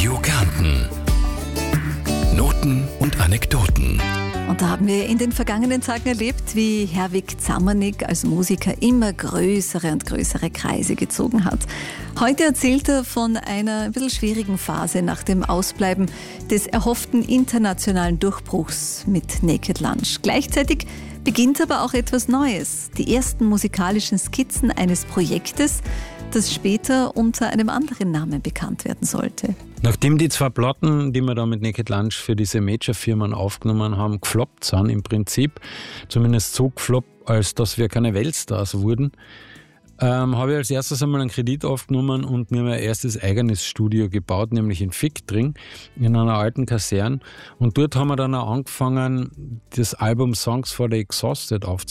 Radio Kärnten. Noten und Anekdoten. Und da haben wir in den vergangenen Tagen erlebt, wie Herwig Zammernig als Musiker immer größere und größere Kreise gezogen hat. Heute erzählt er von einer ein bisschen schwierigen Phase nach dem Ausbleiben des erhofften internationalen Durchbruchs mit Naked Lunch. Gleichzeitig beginnt aber auch etwas Neues. Die ersten musikalischen Skizzen eines Projektes, das später unter einem anderen Namen bekannt werden sollte. Nachdem die 2 Platten, die wir da mit Naked Lunch für diese Major-Firmen aufgenommen haben, gefloppt sind im Prinzip, zumindest so gefloppt, als dass wir keine Weltstars wurden, habe ich als erstes einmal einen Kredit aufgenommen und mir mein erstes eigenes Studio gebaut, nämlich in Fickdring, in einer alten Kaserne. Und dort haben wir dann auch angefangen, das Album Songs for the Exhausted aufzunehmen.